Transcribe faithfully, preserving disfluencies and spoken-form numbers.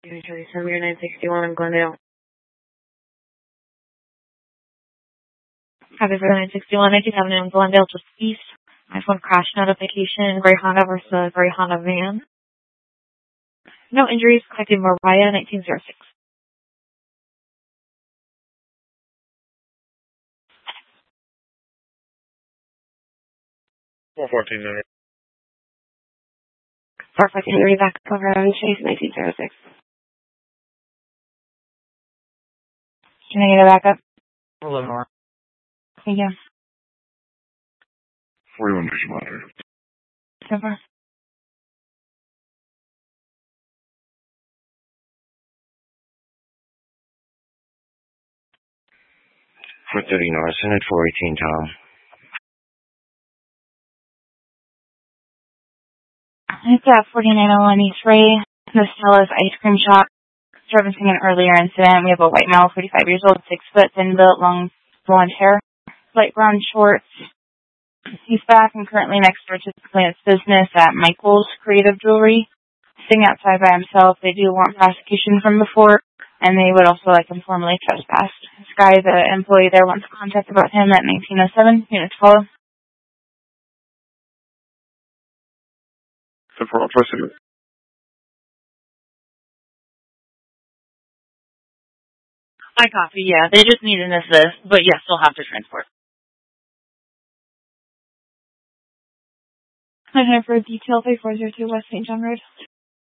December nine sixty-one in Glendale. Happy for nine sixty-one, nineteen seventy in Glendale, just east. iPhone crash notification, Gray Honda versus Gray Honda van. No injuries, collecting Mariah, nineteen oh six. four fourteen minutes. Perfect, Henry, back over on Chase, nineteen oh six. Can I get it back up? A little more. Thank you. forty-one Vision Monitor. So far. four thirty North, and at four eighteen Tom. It's at forty-nine oh one East Ray. This Stella's ice cream shop. Servicing an earlier incident. We have a white male, forty-five years old, six foot, thin built, long blonde hair, light brown shorts. He's back and currently next door to the client's business at Michael's Creative Jewelry. Sitting outside by himself. They do want prosecution from before, and they would also like him formally trespassed. This guy, the employee there, wants contact about him at nineteen oh seven. Units follow. ten four, I'll try to. I copy, yeah. They just need an assist, but yes, they'll have to transport. I have for detail three four zero two West Saint John Road.